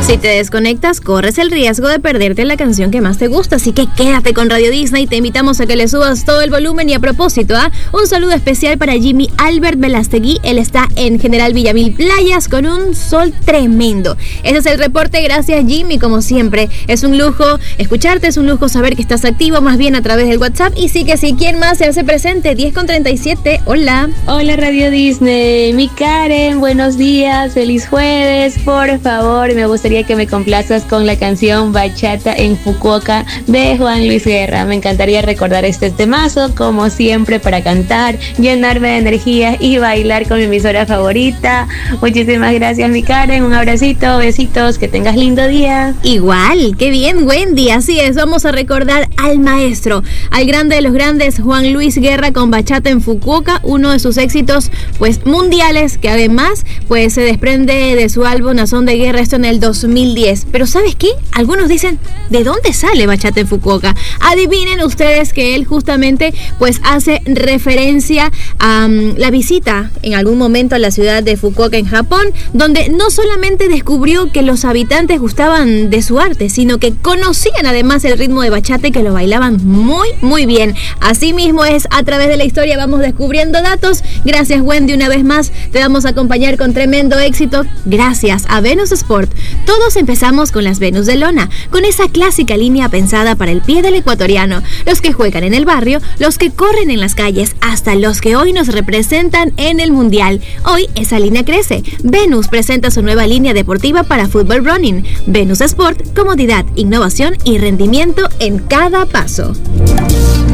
Si te desconectas, corres el riesgo de perderte la canción que más te gusta, así que quédate con Radio Disney, te invitamos a que le subas todo el volumen. Y a propósito, un saludo especial para Jimmy Albert Velastegui, él está en General Villamil Playas con un sol tremendo. Ese es el reporte, gracias Jimmy, como siempre, es un lujo escucharte, es un lujo saber que estás activo, más bien a través del WhatsApp. Y sí que sí, ¿quién más se hace presente? 10:37, hola. Hola Radio Disney, mi Karen, buenos días, feliz jueves, por favor, me gustaría que me complazcas con la canción Bachata en Fukuoka de Juan Luis Guerra. Me encantaría recordar este temazo, como siempre, para cantar, llenarme de energía y bailar con mi emisora favorita. Muchísimas gracias, mi Karen, un abracito, besitos, que tengas lindo día. Igual, qué bien, Wendy, así es, vamos a recordar al maestro, al grande de los grandes, Juan Luis Guerra, con Bachata en Fukuoka, uno de sus éxitos pues mundiales, que además pues se desprende de su álbum A Son de Guerra, esto en el 2010. Pero ¿sabes qué? Algunos dicen, ¿de dónde sale Bachata en Fukuoka? Adivinen ustedes que él justamente pues hace referencia a la visita en algún momento a la ciudad de Fukuoka en Japón, donde no solamente descubrió que los habitantes gustaban de su arte, sino que conocían además el ritmo de bachata y que lo bailaban muy muy bien. Así mismo es, a través de la historia vamos descubriendo datos. Gracias Wendy, una vez más te vamos a acompañar con tremendo éxito gracias a Venus Sport. Todos empezamos con las Venus de lona, con esa clásica línea pensada para el pie del ecuatoriano, los que juegan en el barrio, los que corren en las calles, hasta los que hoy nos representan en el mundial. Hoy esa línea crece. Venus presenta su nueva línea deportiva para fútbol running. Venus Sport, comodidad, innovación y rendimiento en cada paso.